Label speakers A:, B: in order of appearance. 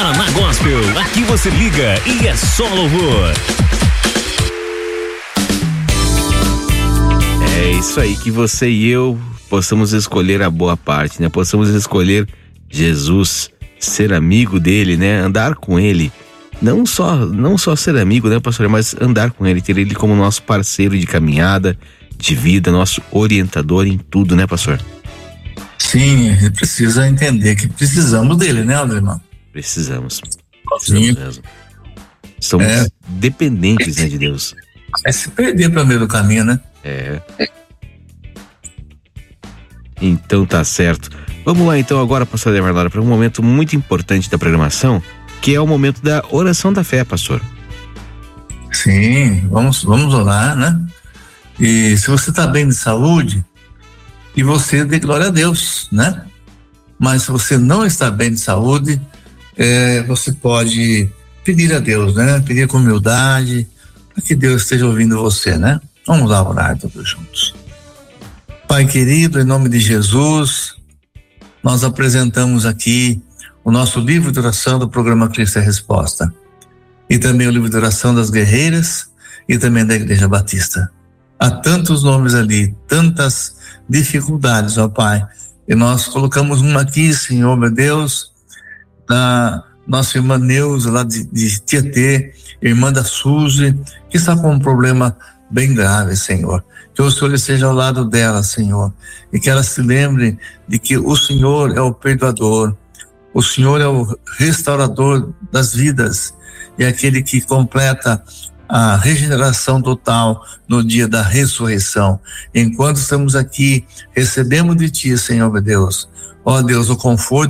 A: Paraná Gospel, aqui você liga e é só louvor.
B: É isso aí, que você e eu possamos escolher a boa parte, né? Possamos escolher Jesus, ser amigo dele, né? Andar com ele. Não só ser amigo, né, pastor? Mas andar com ele, ter ele como nosso parceiro de caminhada, de vida, nosso orientador em tudo, né, pastor?
C: Sim, ele precisa entender que precisamos dele, né, Aldemar?
B: Precisamos mesmo. Somos dependentes, né, de Deus.
C: É se perder para meio do caminho, né?
B: Então tá certo. Vamos lá então agora, pastor Demarnora, para um momento muito importante da programação, que é o momento da oração da fé, pastor.
C: Sim, vamos orar, né? E se você está bem de saúde, e você dê glória a Deus, né? Mas se você não está bem de saúde, você pode pedir a Deus, né? Pedir com humildade, para que Deus esteja ouvindo você, né? Vamos lá orar todos juntos. Pai querido, em nome de Jesus, nós apresentamos aqui o nosso livro de oração do programa Cristo é Resposta, e também o livro de oração das guerreiras e também da Igreja Batista. Há tantos nomes ali, tantas dificuldades, ó Pai, e nós colocamos uma aqui, Senhor, meu Deus, da nossa irmã Neuza, lá de Tietê, irmã da Suzy, que está com um problema bem grave, Senhor. Que o Senhor esteja ao lado dela, Senhor, e que ela se lembre de que o Senhor é o perdoador, o Senhor é o restaurador das vidas, e aquele que completa a regeneração total no dia da ressurreição. Enquanto estamos aqui, recebemos de Ti, Senhor, meu Deus, ó Deus, o conforto